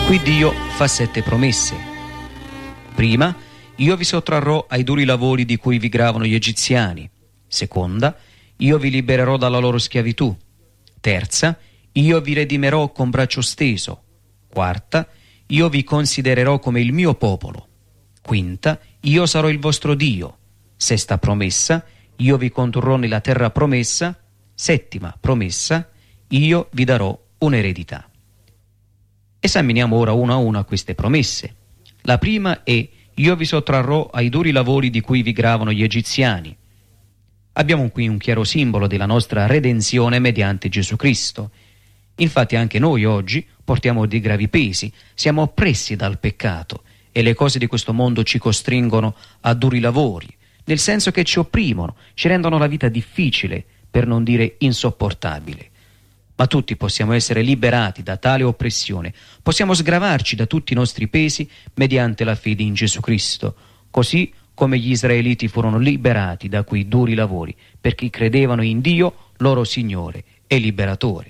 Qui Dio fa 7 promesse. Prima, io vi sottrarrò ai duri lavori di cui vi gravano gli egiziani. Seconda, io vi libererò dalla loro schiavitù. Terza, io vi redimerò con braccio steso. Quarta, io vi considererò come il mio popolo. Quinta, io sarò il vostro Dio. Sesta promessa, io vi condurrò nella terra promessa. Settima promessa, io vi darò un'eredità. Esaminiamo ora una a una queste promesse. La prima è: io vi sottrarrò ai duri lavori di cui vi gravano gli egiziani. Abbiamo qui un chiaro simbolo della nostra redenzione mediante Gesù Cristo. Infatti anche noi oggi portiamo dei gravi pesi, siamo oppressi dal peccato e le cose di questo mondo ci costringono a duri lavori, nel senso che ci opprimono, ci rendono la vita difficile, per non dire insopportabile. Ma tutti possiamo essere liberati da tale oppressione, possiamo sgravarci da tutti i nostri pesi mediante la fede in Gesù Cristo, così come gli israeliti furono liberati da quei duri lavori, perché credevano in Dio, loro Signore e Liberatore.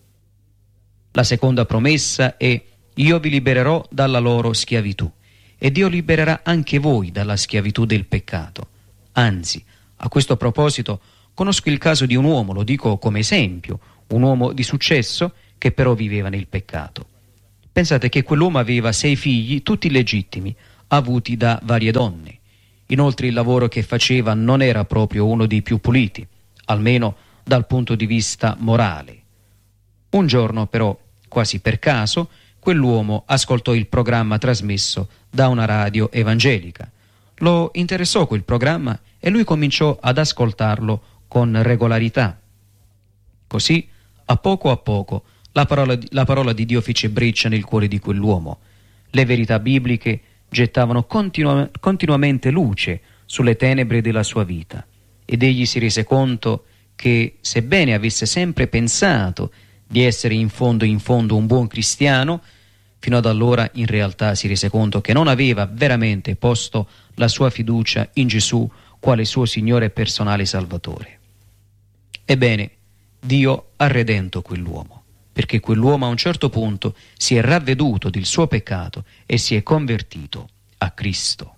La seconda promessa è: io vi libererò dalla loro schiavitù, e Dio libererà anche voi dalla schiavitù del peccato. Anzi, a questo proposito, conosco il caso di un uomo, lo dico come esempio, un uomo di successo che però viveva nel peccato. Pensate che quell'uomo aveva 6 figli, tutti illegittimi, avuti da varie donne. Inoltre il lavoro che faceva non era proprio uno dei più puliti, almeno dal punto di vista morale. Un giorno però, quasi per caso, quell'uomo ascoltò il programma trasmesso da una radio evangelica. Lo interessò quel programma e lui cominciò ad ascoltarlo con regolarità. Così, a poco, la parola di Dio fece breccia nel cuore di quell'uomo. Le verità bibliche gettavano continuamente luce sulle tenebre della sua vita, ed egli si rese conto che, sebbene avesse sempre pensato di essere in fondo un buon cristiano, fino ad allora in realtà si rese conto che non aveva veramente posto la sua fiducia in Gesù quale suo Signore personale Salvatore. Ebbene, Dio ha redento quell'uomo, perché quell'uomo a un certo punto si è ravveduto del suo peccato e si è convertito a Cristo.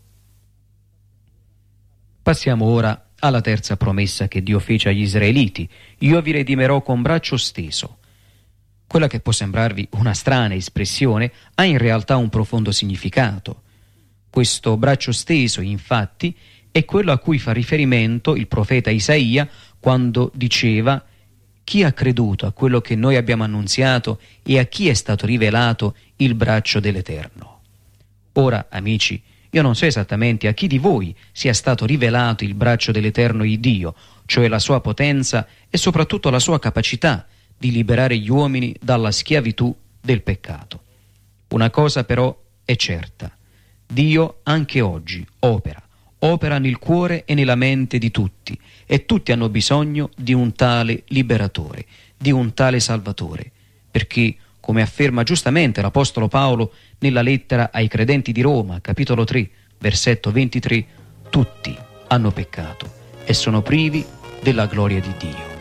Passiamo ora alla terza promessa che Dio fece agli israeliti: io vi redimerò con braccio steso. Quella che può sembrarvi una strana espressione ha in realtà un profondo significato. Questo braccio steso, infatti, è quello a cui fa riferimento il profeta Isaia quando diceva: chi ha creduto a quello che noi abbiamo annunziato e a chi è stato rivelato il braccio dell'Eterno. Ora, amici, io non so esattamente a chi di voi sia stato rivelato il braccio dell'Eterno Dio, cioè la sua potenza e soprattutto la sua capacità di liberare gli uomini dalla schiavitù del peccato. Una cosa però è certa: Dio anche oggi opera nel cuore e nella mente di tutti, e tutti hanno bisogno di un tale liberatore, di un tale salvatore, perché, come afferma giustamente l'Apostolo Paolo nella lettera ai credenti di Roma, capitolo 3, versetto 23, tutti hanno peccato e sono privi della gloria di Dio.